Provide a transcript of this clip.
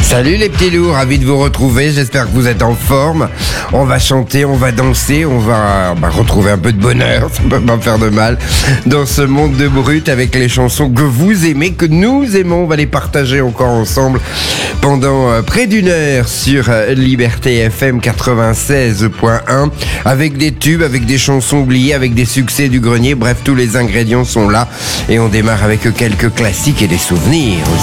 Salut les petits loups, ravi de vous retrouver, j'espère que vous êtes en forme. On va chanter, on va danser, on va retrouver un peu de bonheur, ça peut pas faire de mal, dans ce monde de brut avec les chansons que vous aimez, que nous aimons. On va les partager encore ensemble pendant près d'une heure sur Liberté FM 96.1 avec des tubes, avec des chansons oubliées, avec des succès du grenier. Bref, tous les ingrédients sont là et on démarre avec quelques classiques et des souvenirs aussi.